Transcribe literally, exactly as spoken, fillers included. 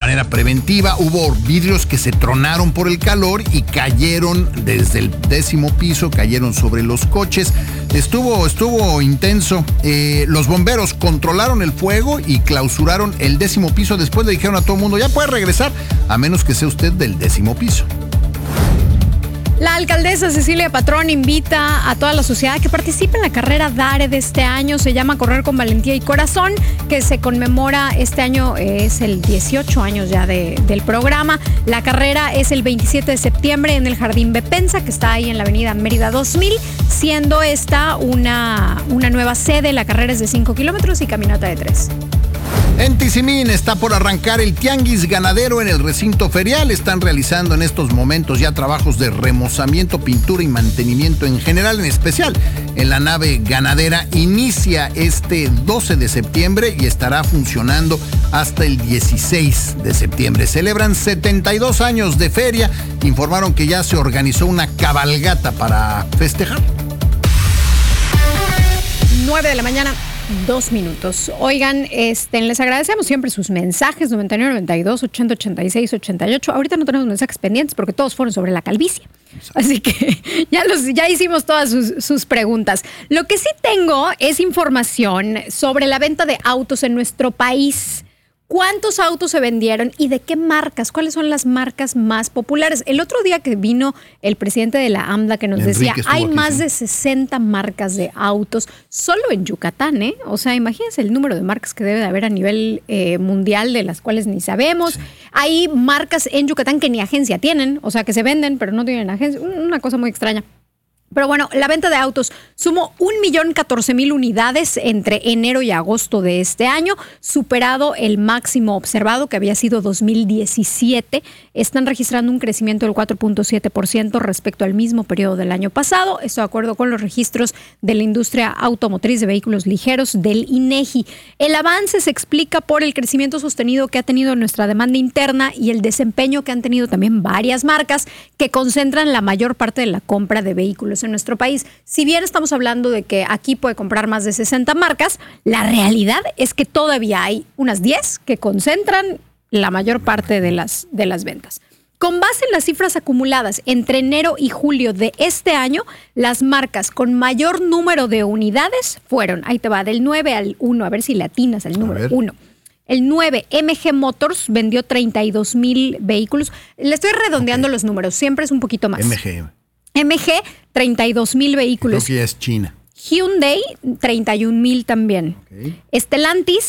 manera preventiva. Hubo vidrios que se tronaron por el calor y cayeron desde el décimo piso, cayeron sobre los coches. Estuvo, estuvo intenso. Eh, los bomberos controlaron el fuego y clausuraron el décimo piso. Después le dijeron a todo el mundo, ya puede regresar, a menos que sea usted del décimo piso. La alcaldesa Cecilia Patrón invita a toda la sociedad que participe en la carrera DARE de este año. Se llama Correr con Valentía y Corazón, que se conmemora este año, es el dieciocho años ya de, del programa. La carrera es el veintisiete de septiembre en el Jardín Bepensa, que está ahí en la avenida Mérida dos mil, siendo esta una, una nueva sede. La carrera es de cinco kilómetros y caminata de tres. En Tizimín está por arrancar el tianguis ganadero en el recinto ferial. Están realizando en estos momentos ya trabajos de remozamiento, pintura y mantenimiento en general, en especial en la nave ganadera. Inicia este doce de septiembre y estará funcionando hasta el dieciséis de septiembre. Celebran setenta y dos años de feria. Informaron que ya se organizó una cabalgata para festejar. nueve de la mañana. Dos minutos. Oigan, este, les agradecemos siempre sus mensajes, noventa y nueve, noventa y dos, ochenta, ochenta y seis, ochenta y ocho. Ahorita no tenemos mensajes pendientes porque todos fueron sobre la calvicie. Así que ya, los, ya hicimos todas sus, sus preguntas. Lo que sí tengo es información sobre la venta de autos en nuestro país. ¿Cuántos autos se vendieron y de qué marcas? ¿Cuáles son las marcas más populares? El otro día que vino el presidente de la AMDA que nos Enrique decía, hay aquí, más sí. de sesenta marcas de autos solo en Yucatán, ¿eh? O sea, imagínense el número de marcas que debe de haber a nivel eh, mundial, de las cuales ni sabemos. Sí. Hay marcas en Yucatán que ni agencia tienen, o sea, que se venden, pero no tienen agencia. Una cosa muy extraña. Pero bueno, la venta de autos sumó un millón catorce mil unidades entre enero y agosto de este año, superado el máximo observado que había sido dos mil diecisiete. Están registrando un crecimiento del cuatro punto siete por ciento respecto al mismo periodo del año pasado. Esto de acuerdo con los registros de la industria automotriz de vehículos ligeros del INEGI. El avance se explica por el crecimiento sostenido que ha tenido nuestra demanda interna y el desempeño que han tenido también varias marcas que concentran la mayor parte de la compra de vehículos en nuestro país. Si bien estamos hablando de que aquí puede comprar más de sesenta marcas, la realidad es que todavía hay unas diez que concentran la mayor parte de las, de las ventas. Con base en las cifras acumuladas entre enero y julio de este año, las marcas con mayor número de unidades fueron, ahí te va, del nueve al uno, a ver si le atinas al número uno. El nueve, M G Motors, vendió treinta y dos mil vehículos. Le estoy redondeando okay. los números, siempre es un poquito más. M G. M G, treinta y dos mil vehículos. Creo que ya es China. Hyundai, treinta y un mil también. Okay. Stellantis,